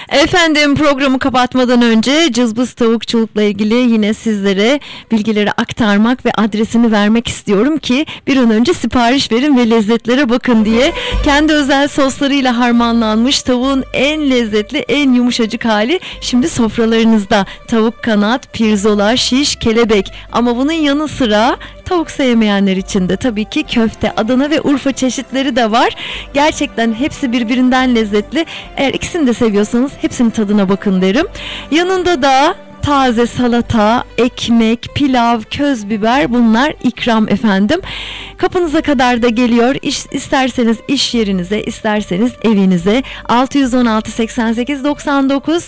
Efendim, programı kapatmadan önce cızbız tavukçulukla ilgili yine sizlere bilgileri aktarmak ve adresini vermek istiyorum ki bir an önce sipariş verin ve lezzetlere bakın diye. Kendi özel soslarıyla harmanlanmış tavuğun en lezzetli, en yumuşacık hali şimdi sofralarınızda. Tavuk kanat, pirzola, şiş, kelebek, ama bunun yanı sıra tavuk sevmeyenler için de tabii ki köfte, Adana ve Urfa çeşitleri de var. Gerçekten hepsi birbirinden lezzetli. Eğer ikisini de seviyorsanız hepsinin tadına bakın derim. Yanında da taze salata, ekmek, pilav, köz biber, bunlar ikram efendim. Kapınıza kadar da geliyor. İsterseniz iş yerinize, isterseniz evinize. 616 88 99